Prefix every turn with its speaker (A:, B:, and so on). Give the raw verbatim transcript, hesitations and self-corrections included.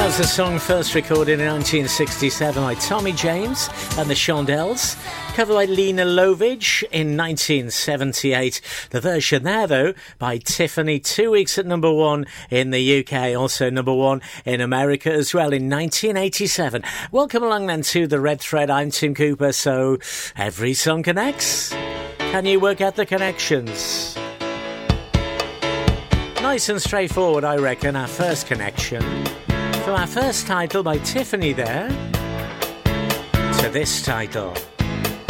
A: As the song first recorded in nineteen sixty-seven by Tommy James and the Shondells, covered by Lena Lovitch in nineteen seventy-eight. The version there, though, by Tiffany, two weeks at number one in the U K, also number one in America as well in nineteen eighty-seven. Welcome along then to The Red Thread. I'm Tim Cooper, so every song connects. Can you work out the connections? Nice and straightforward, I reckon, our first connection. From our first title by Tiffany there to this title.